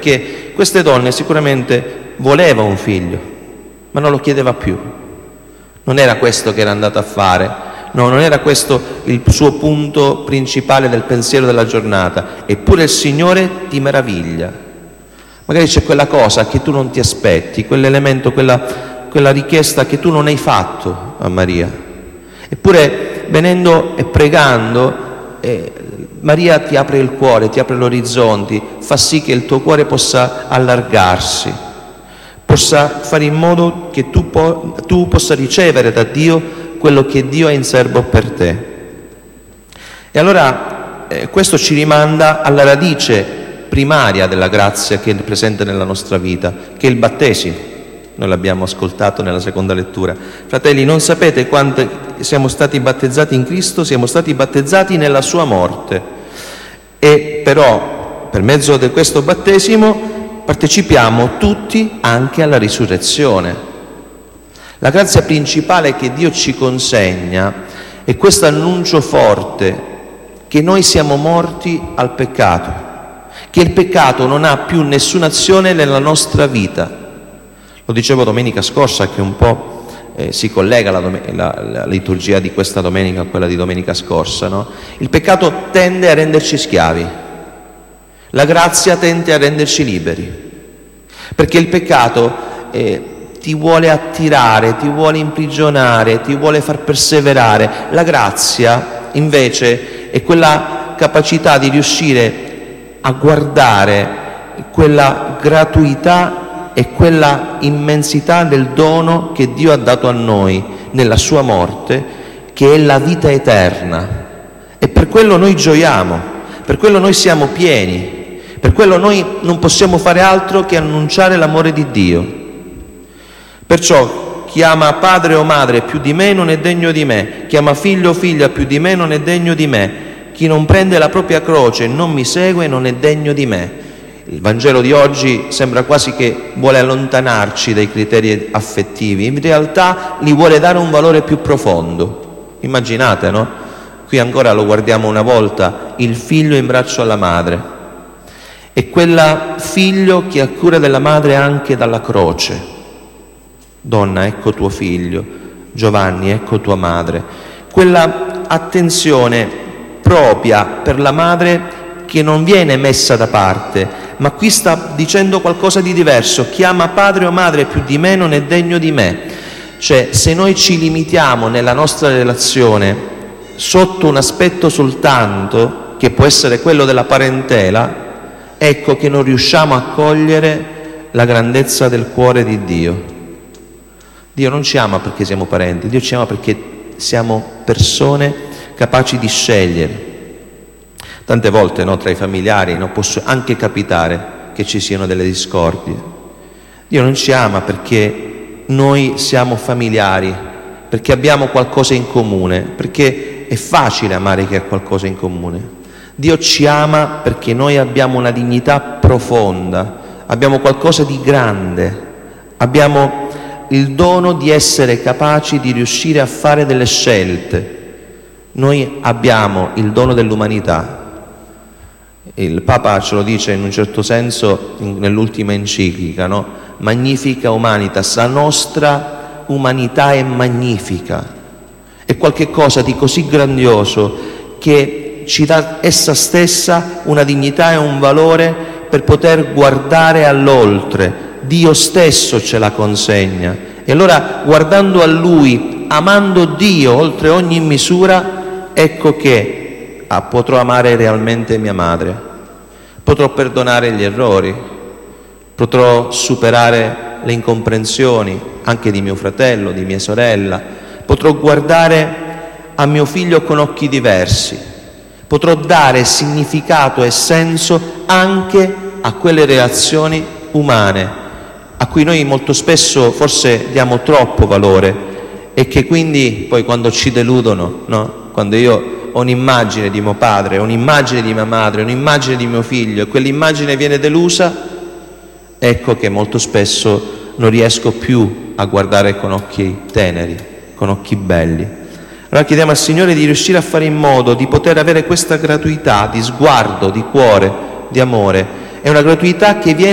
perché queste donne sicuramente voleva un figlio, ma non lo chiedeva più. Non era questo che era andato a fare, no, non era questo il suo punto principale del pensiero della giornata. Eppure il Signore ti meraviglia. Magari c'è quella cosa che tu non ti aspetti, quell'elemento, quella richiesta che tu non hai fatto a Maria. Eppure venendo e pregando, Maria ti apre il cuore, ti apre gli orizzonti, fa sì che il tuo cuore possa allargarsi, possa fare in modo che tu possa ricevere da Dio quello che Dio ha in serbo per te. E allora questo ci rimanda alla radice primaria della grazia che è presente nella nostra vita, che è il battesimo. Noi l'abbiamo ascoltato nella seconda lettura. Fratelli, non sapete quanto siamo stati battezzati in Cristo? Siamo stati battezzati nella sua morte. E però, per mezzo di questo battesimo, partecipiamo tutti anche alla risurrezione. La grazia principale che Dio ci consegna è questo annuncio forte che noi siamo morti al peccato, che il peccato non ha più nessuna azione nella nostra vita. Lo dicevo domenica scorsa, che un po' si collega la liturgia di questa domenica a quella di domenica scorsa, no? Il peccato tende a renderci schiavi, la grazia tende a renderci liberi, perché il peccato ti vuole attirare, ti vuole imprigionare, ti vuole far perseverare. La grazia invece è quella capacità di riuscire a guardare quella gratuità e quella immensità del dono che Dio ha dato a noi nella sua morte, che è la vita eterna. E per quello noi gioiamo, per quello noi siamo pieni, per quello noi non possiamo fare altro che annunciare l'amore di Dio. Perciò chi ama padre o madre più di me non è degno di me, chi ama figlio o figlia più di me non è degno di me, chi non prende la propria croce e non mi segue non è degno di me. Il Vangelo di oggi sembra quasi che vuole allontanarci dai criteri affettivi, in realtà gli vuole dare un valore più profondo. Immaginate, no? Qui ancora lo guardiamo una volta, il figlio in braccio alla madre, e quel figlio che ha cura della madre anche dalla croce. Donna, ecco tuo figlio, Giovanni, ecco tua madre. Quella attenzione propria per la madre che non viene messa da parte, ma qui sta dicendo qualcosa di diverso. Chi ama padre o madre più di me non è degno di me. Cioè, se noi ci limitiamo nella nostra relazione sotto un aspetto soltanto, che può essere quello della parentela, ecco che non riusciamo a cogliere la grandezza del cuore di Dio. Dio non ci ama perché siamo parenti, Dio ci ama perché siamo persone capaci di scegliere. Tante volte, no, tra i familiari può anche capitare che ci siano delle discordie. Dio non ci ama perché noi siamo familiari, perché abbiamo qualcosa in comune, perché è facile amare chi ha qualcosa in comune. Dio ci ama perché noi abbiamo una dignità profonda, abbiamo qualcosa di grande, abbiamo il dono di essere capaci di riuscire a fare delle scelte. Noi abbiamo il dono dell'umanità. Il Papa ce lo dice in un certo senso nell'ultima enciclica, no? Magnifica humanitas, la nostra umanità è magnifica, è qualche cosa di così grandioso che ci dà essa stessa una dignità e un valore per poter guardare all'oltre. Dio stesso ce la consegna, e allora guardando a Lui, amando Dio oltre ogni misura, ecco che potrò amare realmente mia madre, potrò perdonare gli errori, potrò superare le incomprensioni anche di mio fratello, di mia sorella, potrò guardare a mio figlio con occhi diversi, potrò dare significato e senso anche a quelle relazioni umane a cui noi molto spesso forse diamo troppo valore e che quindi poi quando ci deludono, no? Quando io ho un'immagine di mio padre, ho un'immagine di mia madre, ho un'immagine di mio figlio e quell'immagine viene delusa, ecco che molto spesso non riesco più a guardare con occhi teneri, con occhi belli. Allora chiediamo al Signore di riuscire a fare in modo di poter avere questa gratuità di sguardo, di cuore, di amore. È una gratuità che viene